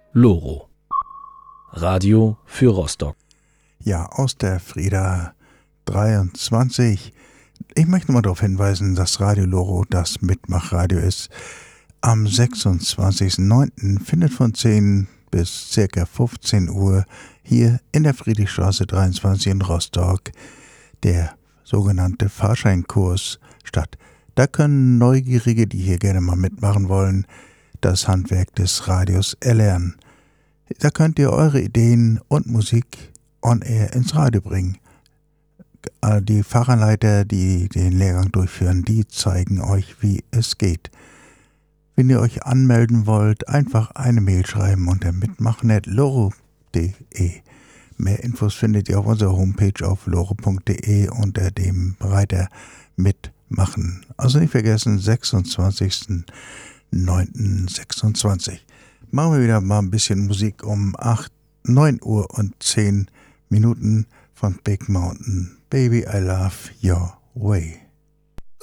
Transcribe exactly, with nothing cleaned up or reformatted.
Loro. Radio für Rostock. Ja, aus der Frieda dreiundzwanzig. Ich möchte mal darauf hinweisen, dass Radio Loro das Mitmachradio ist. Am sechsundzwanzigsten neunten findet von zehn bis ca. fünfzehn Uhr hier in der Friedrichstraße dreiundzwanzig in Rostock der sogenannte Fahrscheinkurs statt. Da können Neugierige, die hier gerne mal mitmachen wollen, das Handwerk des Radios erlernen. Da könnt ihr eure Ideen und Musik on air ins Radio bringen. Die Fachanleiter, die den Lehrgang durchführen, die zeigen euch, wie es geht. Wenn ihr euch anmelden wollt, einfach eine Mail schreiben unter mitmachen at loro punkt de. Mehr Infos findet ihr auf unserer Homepage auf loro punkt de unter dem Reiter Mitmachen. Also nicht vergessen, sechsundzwanzigsten neunten sechsundzwanzig. Machen wir wieder mal ein bisschen Musik um acht, neun Uhr und zehn Minuten von Big Mountain. Baby, I love your way.